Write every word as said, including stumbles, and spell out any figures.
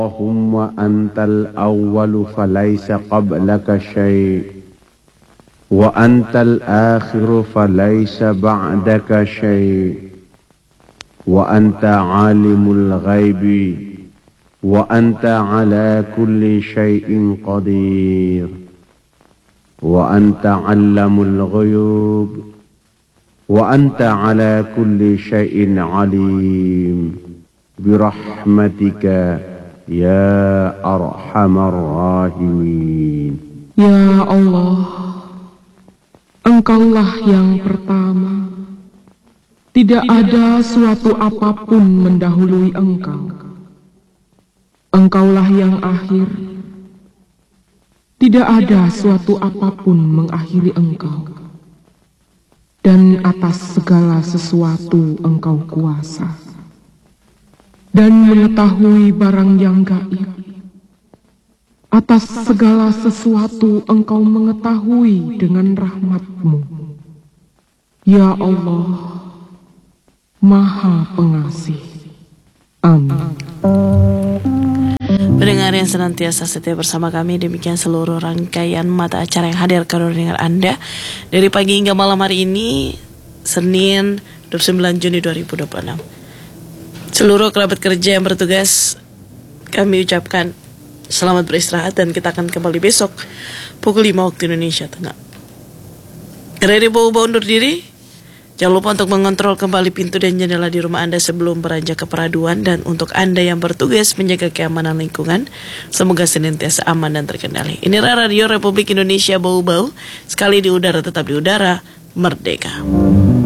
اللهم أنت الأول فليس قبلك شيء وأنت الآخر فليس بعدك شيء وأنت عالم الغيب وأنت على كل شيء قدير وأنت علم الغيوب وأنت على كل شيء عليم برحمتك يا أرحم الراحمين. Ya Allah, Engkaulah yang pertama, tidak ada suatu apapun mendahului Engkau. Engkaulah yang akhir, tidak ada suatu apapun mengakhiri Engkau. Dan atas segala sesuatu Engkau kuasa dan mengetahui barang yang gaib. Atas segala sesuatu Engkau mengetahui dengan rahmat-Mu. Ya Allah, Maha Pengasih. Amin. Pendengar yang senantiasa setia bersama kami, demikian seluruh rangkaian mata acara yang hadir ke dengar Anda dari pagi hingga malam hari ini, Senin dua puluh sembilan Juni dua ribu dua puluh enam. Seluruh kerabat kerja yang bertugas, kami ucapkan selamat beristirahat dan kita akan kembali besok pukul lima waktu Indonesia Tengah. Radio Bau-Bau undur diri. Jangan lupa untuk mengontrol kembali pintu dan jendela di rumah Anda sebelum beranjak ke peraduan. Dan untuk Anda yang bertugas menjaga keamanan lingkungan, semoga senantiasa aman dan terkendali. Inilah Radio Republik Indonesia Bau-Bau, sekali di udara tetap di udara, merdeka.